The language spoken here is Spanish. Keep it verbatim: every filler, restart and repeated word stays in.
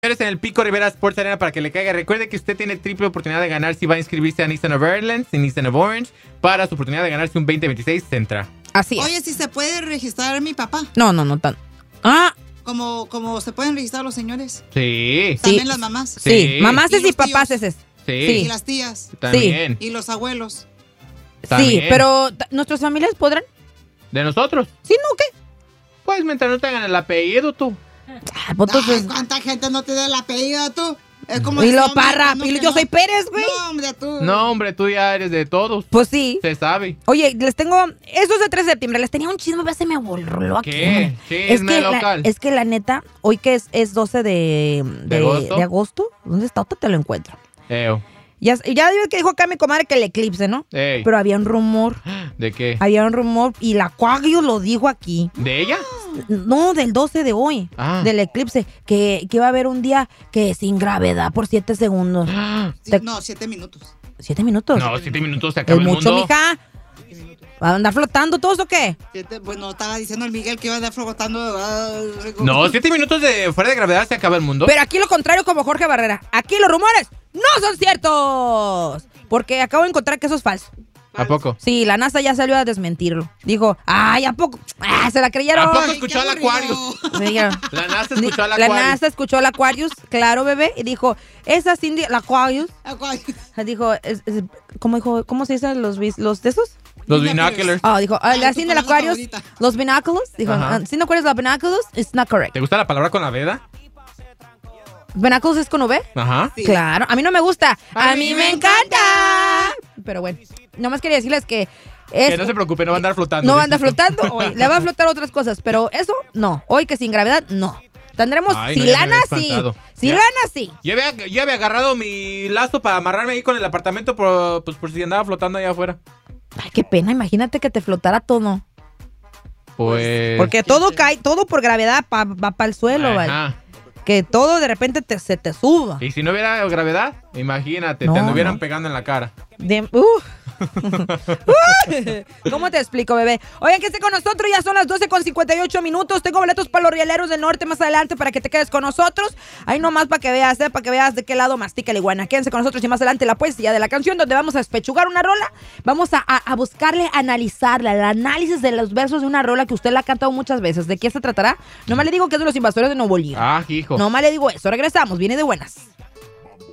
señores, en el Pico Rivera Sports Arena para que le caiga. Recuerde que usted tiene triple oportunidad de ganar si va a inscribirse a Nissan of Ireland y Nissan of Orange para su oportunidad de ganarse un veinte veintiséis Sentra. Así es. Oye, si se puede registrar a mi papá. No, no, no tan. Ah, Como, como se pueden registrar los señores. Sí. También Sí. las mamás. sí, Sí. mamás Y y, los papás tíos. es. Sí. Y las tías. También. Y los abuelos. Sí, También. pero t- ¿nuestras familias podrán? ¿De nosotros? Sí, ¿no? ¿Qué? Pues mientras no tengan el apellido, tú. Ah, pues, Ay, entonces- ¿cuánta gente no te da el apellido tú? Es como y ese lo hombre, parra, no, y que yo no. soy Pérez, güey. No, hombre, tú. No, hombre, tú ya eres de todos. Pues sí. Se sabe. Oye, les tengo. Eso es de tres de septiembre. Les tenía un chisme, ya se me voló aquí. ¿Qué? Es Chisme que, la, local. es que la neta, hoy que es, es doce de, de, agosto? de agosto, ¿dónde está? ¿Dónde te lo encuentro? Eo. Ya, ya ves que dijo acá mi comadre que el eclipse, ¿no? Ey. Pero había un rumor, ¿De qué? había un rumor y la Cuagio lo dijo aquí. ¿De ella? No, del doce de hoy, Ah. del eclipse, que, que iba a haber un día que sin gravedad por siete segundos. Sí, Te- no, siete minutos. ¿Siete minutos? No, siete minutos se es acaba el mucho, mundo. mija. ¿Va a andar flotando todos o qué? Siete, pues no estaba diciendo el Miguel que iba a andar flotando. ah, No, siete minutos de fuera de gravedad se acaba el mundo. Pero aquí lo contrario como Jorge Barrera. Aquí los rumores no son ciertos. Porque acabo de encontrar que eso es falso. ¿A poco? Sí, la NASA ya salió a desmentirlo. Dijo, ay, ¿a poco? Ah, se la creyeron. ¿A poco Ay, escuchó qué al aburrido. Aquarius? Se dijeron. La NASA escuchó al La Aquarius. NASA escuchó al Aquarius, claro, bebé, y dijo, esa Cindy, la Aquarius, dijo, es- es- ¿cómo dijo? ¿Cómo se dice los vis- los de esos? Los binoculars. Ah, dijo, ah, Ay, la tu Cindy, la palabra Aquarius, favorita. los binoculars, dijo, Ajá. ah, Cindy Aquarius, los binoculars, it's not correct. ¿Te gusta la palabra con la veda? ¿Binoculars es con V? Ajá. Sí. Claro, a mí no me gusta. A, A mí mí me me encanta. Pero bueno, nomás quería decirles que es, Que no se preocupe, no va a andar flotando. no va a andar flotando hoy. Le va a flotar otras cosas, pero eso no. Hoy que sin gravedad, no. Tendremos Ay, no, ya me Silana, había sí. espantado. Silana, sí. Yo había, yo había agarrado mi lazo para amarrarme ahí con el apartamento por, pues, por si andaba flotando allá afuera. Ay, qué pena. Imagínate que te flotara todo. Pues... Porque todo cae, todo por gravedad pa- va para el suelo, ¿vale? Ajá. Que todo de repente te, se te suba. Y si no hubiera gravedad, imagínate, No, te anduvieran no. pegando en la cara. De- uh. Uh. ¿Cómo te explico, bebé? Oigan, que esté con nosotros, ya son las doce con cincuenta y ocho minutos. Tengo boletos para los rieleros del norte más adelante para que te quedes con nosotros. Ahí nomás para que veas, ¿eh? Para que veas de qué lado mastica la iguana. Quédense con nosotros y más adelante la poesía de la canción donde vamos a despechugar una rola. Vamos a, a, a buscarle, analizarla, el análisis de los versos de una rola que usted la ha cantado muchas veces. ¿De qué se tratará? Nomás le digo que es de los invasores de Nuevo León. Ah, hijo. Nomás le digo eso. Regresamos, viene de buenas.